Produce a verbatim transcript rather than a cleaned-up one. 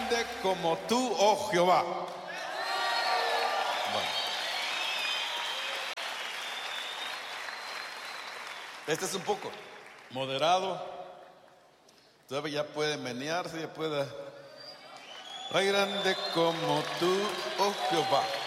grande como tú, oh Jehová. Bueno. Este es un poco moderado. Todavía ya puede menearse, ya puede. Rey grande como tú, oh Jehová.